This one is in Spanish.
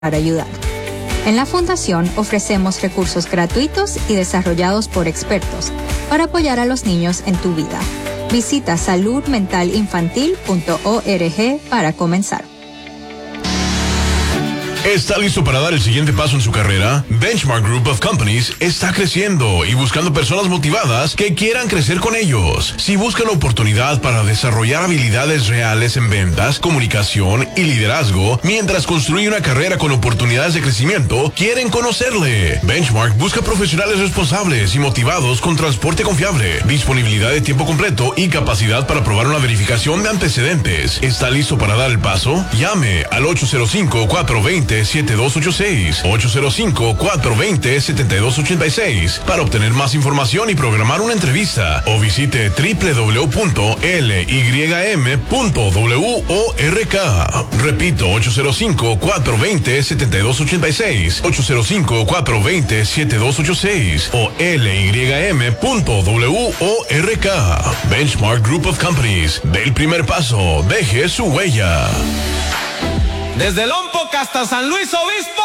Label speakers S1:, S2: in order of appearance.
S1: para ayudar. En la Fundación ofrecemos recursos gratuitos y desarrollados por expertos para apoyar a los niños en tu vida. Visita saludmentalinfantil.org para comenzar.
S2: ¿Está listo para dar el siguiente paso en su carrera? Benchmark Group of Companies está creciendo y buscando personas motivadas que quieran crecer con ellos. Si busca la oportunidad para desarrollar habilidades reales en ventas, comunicación y liderazgo, mientras construye una carrera con oportunidades de crecimiento, quieren conocerle. Benchmark busca profesionales responsables y motivados con transporte confiable, disponibilidad de tiempo completo y capacidad para probar una verificación de antecedentes. ¿Está listo para dar el paso? Llame al 805-420-7286, 805-420-7286 para obtener más información y programar una entrevista, o visite www.lym.work. Repito, 805-420-7286, 805-420-7286 o lym.work. Benchmark Group of Companies. Dé el primer paso, deje su huella.
S3: Desde Lompoc hasta San Luis Obispo.